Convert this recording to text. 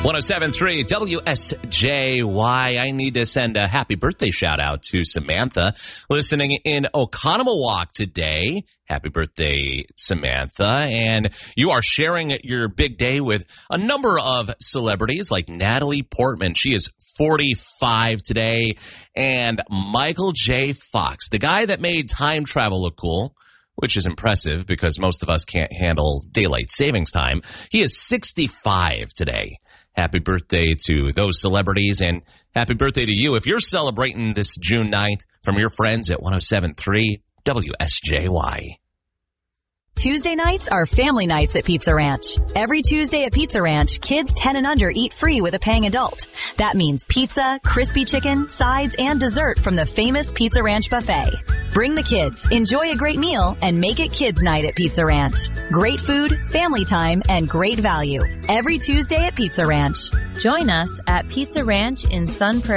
107.3 WSJY. I need to send a happy birthday shout out to Samantha listening in Oconomowoc today. Happy birthday, Samantha. And you are sharing your big day with a number of celebrities like Natalie Portman. She is 45 today. And Michael J. Fox, the guy that made time travel look cool, which is impressive because most of us can't handle daylight savings time. He is 65 today. Happy birthday to those celebrities, and happy birthday to you if you're celebrating this June 9th from your friends at 107.3 WSJY. Tuesday nights are family nights at Pizza Ranch. Every Tuesday at Pizza Ranch, kids 10 and under eat free with a paying adult. That means pizza, crispy chicken, sides, and dessert from the famous Pizza Ranch buffet. Bring the kids, enjoy a great meal, and make it kids' night at Pizza Ranch. Great food, family time, and great value. Every Tuesday at Pizza Ranch. Join us at Pizza Ranch in Sun Prairie.